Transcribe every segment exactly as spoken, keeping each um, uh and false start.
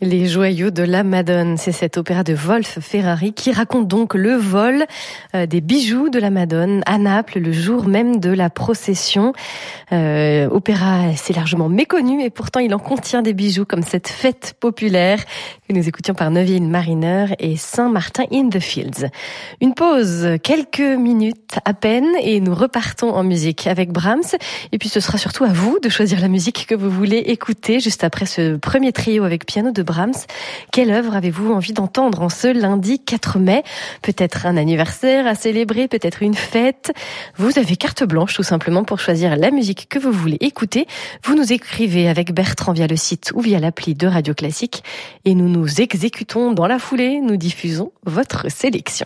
Les joyaux de la Madone, c'est cet opéra de Wolf Ferrari qui raconte donc le vol euh, des bijoux de la Madone à Naples le jour même de la procession. Euh, opéra assez largement méconnu et pourtant il en contient des bijoux comme cette fête populaire que nous écoutions par Neville Mariner et Saint-Martin in the Fields. Une pause, quelques minutes à peine et nous repartons en musique avec Brahms. Et puis ce sera surtout à vous de choisir la musique que vous voulez écouter juste après ce premier trio avec piano de Brahms. Quelle œuvre avez-vous envie d'entendre en ce lundi quatre mai? Peut-être un anniversaire à célébrer, peut-être une fête. Vous avez carte blanche tout simplement pour choisir la musique que vous voulez écouter. Vous nous écrivez avec Bertrand via le site ou via l'appli de Radio Classique et nous nous exécutons dans la foulée. Nous diffusons votre sélection.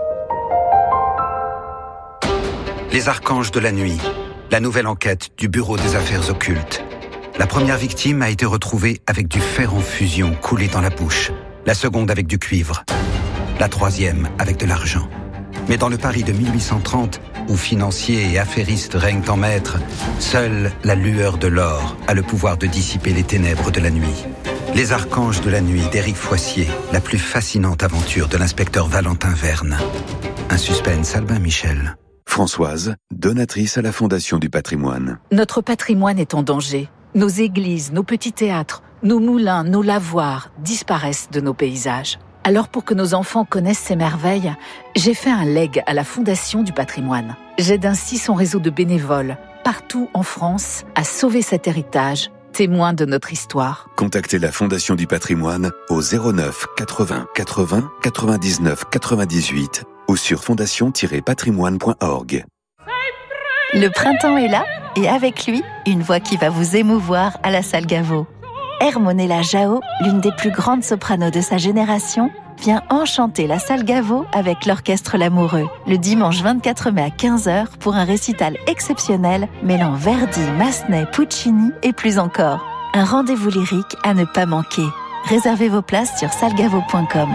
Les archanges de la nuit, la nouvelle enquête du Bureau des affaires occultes. La première victime a été retrouvée avec du fer en fusion coulé dans la bouche. La seconde avec du cuivre. La troisième avec de l'argent. Mais dans le Paris de mille huit cent trente, où financiers et affairistes règnent en maître, seule la lueur de l'or a le pouvoir de dissiper les ténèbres de la nuit. Les archanges de la nuit d'Éric Foissier, la plus fascinante aventure de l'inspecteur Valentin Verne. Un suspense Albin Michel. Françoise, donatrice à la Fondation du patrimoine. Notre patrimoine est en danger. Nos églises, nos petits théâtres, nos moulins, nos lavoirs disparaissent de nos paysages. Alors pour que nos enfants connaissent ces merveilles, j'ai fait un leg à la Fondation du patrimoine. J'aide ainsi son réseau de bénévoles, partout en France, à sauver cet héritage, témoin de notre histoire. Contactez la Fondation du patrimoine au zéro neuf quatre-vingts quatre-vingts quatre-vingt-dix-neuf quatre-vingt-dix-huit ou sur fondation tiret patrimoine point org. Le printemps est là et avec lui, une voix qui va vous émouvoir à la salle Gaveau. Hermonella Jao, l'une des plus grandes sopranos de sa génération, vient enchanter la salle Gaveau avec l'Orchestre L'Amoureux, le dimanche vingt-quatre mai à quinze heures pour un récital exceptionnel mêlant Verdi, Massenet, Puccini et plus encore. Un rendez-vous lyrique à ne pas manquer. Réservez vos places sur salgavo point com.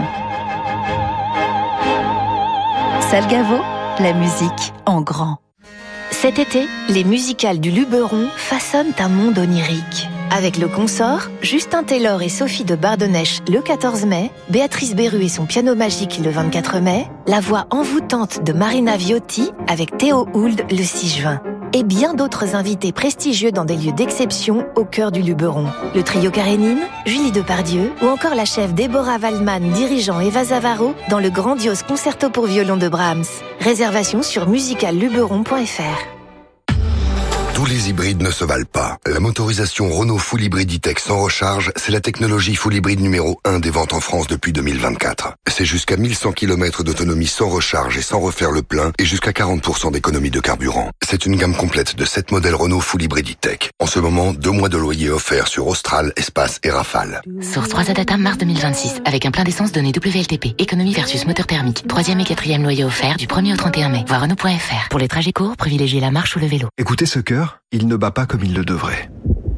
Salle Gaveau, la musique en grand. Cet été, les musicales du Luberon façonnent un monde onirique. Avec le Consort, Justin Taylor et Sophie de Bardonnèche le quatorze mai, Béatrice Berru et son piano magique le vingt-quatre mai, la voix envoûtante de Marina Viotti avec Théo Hould le six juin. Et bien d'autres invités prestigieux dans des lieux d'exception au cœur du Luberon. Le trio Karénine, Julie Depardieu ou encore la chef Déborah Waldman dirigeant Eva Zavaro dans le grandiose concerto pour violon de Brahms. Réservation sur musical luberon point f r. Tous les hybrides ne se valent pas. La motorisation Renault Full Hybrid E-Tech sans recharge, c'est la technologie Full Hybrid numéro un des ventes en France depuis deux mille vingt-quatre. C'est jusqu'à mille cent kilomètres d'autonomie sans recharge et sans refaire le plein et jusqu'à quarante pour cent d'économie de carburant. C'est une gamme complète de sept modèles Renault Full Hybrid E-Tech. En ce moment, deux mois de loyer offerts sur Austral, Espace et Rafale. Source trois A Data mars deux mille vingt-six. Avec un plein d'essence donné W L T P. Économie versus moteur thermique. Troisième et quatrième loyer offert du premier au trente et un mai. Voir Renault point f r. Pour les trajets courts, privilégiez la marche ou le vélo. Écoutez ce cœur, il ne bat pas comme il le devrait.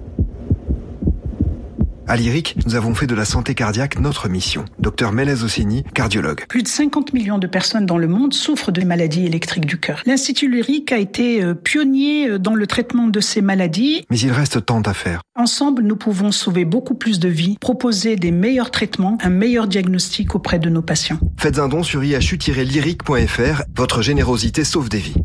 À Lyric, nous avons fait de la santé cardiaque notre mission. Docteur Melez Ossini, cardiologue. Plus de cinquante millions de personnes dans le monde souffrent de maladies électriques du cœur. L'Institut Lyric a été pionnier dans le traitement de ces maladies. Mais il reste tant à faire. Ensemble, nous pouvons sauver beaucoup plus de vies, proposer des meilleurs traitements, un meilleur diagnostic auprès de nos patients. Faites un don sur i h u tiret lyric point f r. Votre générosité sauve des vies.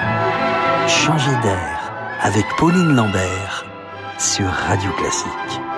Changer d'air avec Pauline Lambert sur Radio Classique.